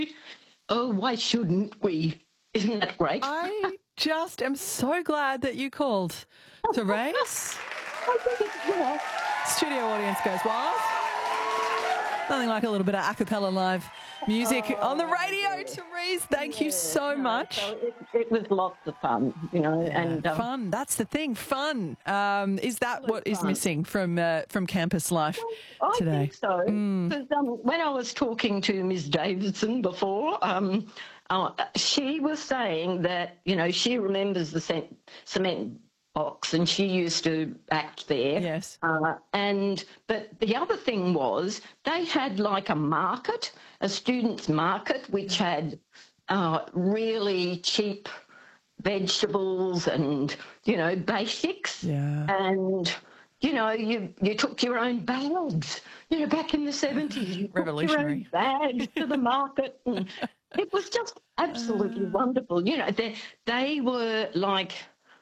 Oh, why shouldn't we? Isn't that great? I just am so glad that you called. Therese, I think it's, studio audience goes wild. Nothing like a little bit of a cappella live music on the radio. Therese, thank you so much. So it was lots of fun, and Fun. That's the thing. Fun. Is that what is fun. missing from campus life I today? think so. 'Cause, when I was talking to Ms. Davidson before, she was saying that, she remembers the cement box and she used to act there. Yes. But the other thing was they had like a market, a students' market, which had really cheap vegetables and, basics. Yeah. And, you took your own bags. Back in the 70s, you took your own Revolutionary. bags to the market. And it was just absolutely wonderful. They were like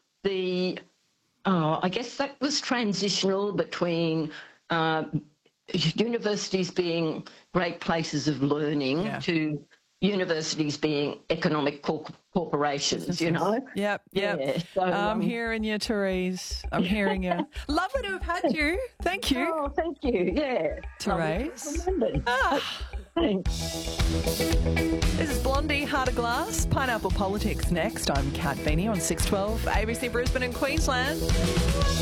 I guess that was transitional between universities being great places of learning to universities being economic corporations, Yep. Yeah, so, I'm hearing you, Therese. I'm hearing you. Lovely to have had you. Thank you. Oh, thank you. Yeah. Therese. Thanks. This is Blondie, Heart of Glass, Pineapple Politics next. I'm Kat Feeney on 612 ABC Brisbane and Queensland.